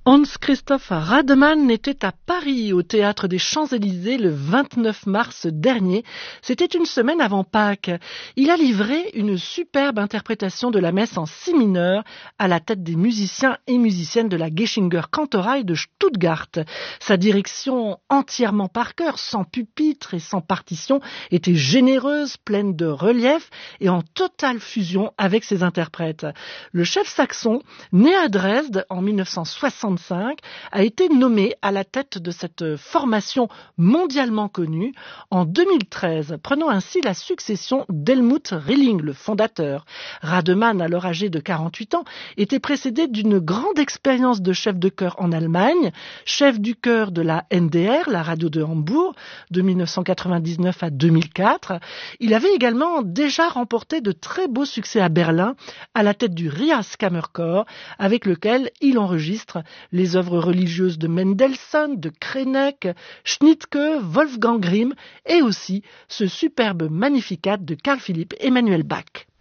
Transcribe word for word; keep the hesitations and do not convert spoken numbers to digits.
Hans-Christoph Rademann était à Paris, au Théâtre des Champs-Élysées, le vingt-neuf mars dernier. C'était une semaine avant Pâques. Il a livré une superbe interprétation de la messe en si mineur à la tête des musiciens et musiciennes de la Geschinger Kantorei de Stuttgart. Sa direction entièrement par chœur, sans pupitre et sans partition, était généreuse, pleine de relief et en totale fusion avec ses interprètes. Le chef saxon, né à Dresde en mille neuf cent soixante-cinq, a été nommé à la tête de cette formation mondialement connue en deux mille treize, prenant ainsi la succession d'Helmut Rilling, le fondateur. Rademann, alors âgé de quarante-huit ans, était précédé d'une grande expérience de chef de chœur en Allemagne, chef du chœur de la N D R, la radio de Hambourg, de mille neuf cent quatre-vingt-dix-neuf à deux mille quatre. Il avait également déjà remporté de très beaux succès à Berlin, à la tête du Rias Kammerchor, avec lequel il enregistre les œuvres religieuses de Mendelssohn, de Krenek, Schnittke, Wolfgang Grimm et aussi ce superbe Magnificat de Carl Philipp Emanuel Bach.